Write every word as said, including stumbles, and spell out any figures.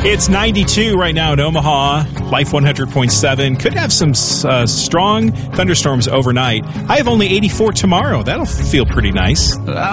It's ninety-two right now in Omaha. Life one hundred point seven. Could have some uh, strong thunderstorms overnight. I have only eighty-four tomorrow. That'll feel pretty nice.